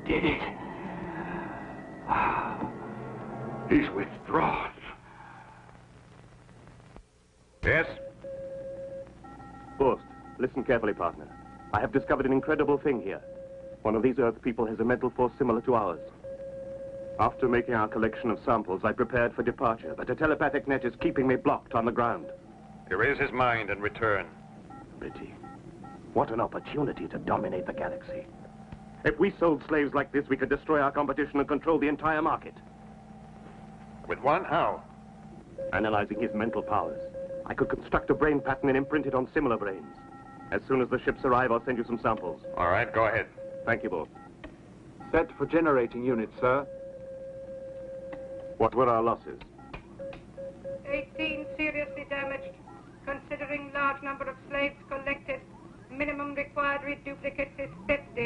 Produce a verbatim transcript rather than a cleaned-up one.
did it. He's withdrawn. Yes? Forst, listen carefully, partner. I have discovered an incredible thing here. One of these Earth people has a mental force similar to ours. After making our collection of samples, I prepared for departure, but a telepathic net is keeping me blocked on the ground. Erase his mind and return. Pity. What an opportunity to dominate the galaxy. If we sold slaves like this, we could destroy our competition and control the entire market. With one? How? Analyzing his mental powers, I could construct a brain pattern and imprint it on similar brains. As soon as the ships arrive, I'll send you some samples. All right, go ahead. Thank you both. Set for generating units, sir. What were our losses? eighteen seriously damaged. Considering large number of slaves collected, minimum required reduplicate is fifty.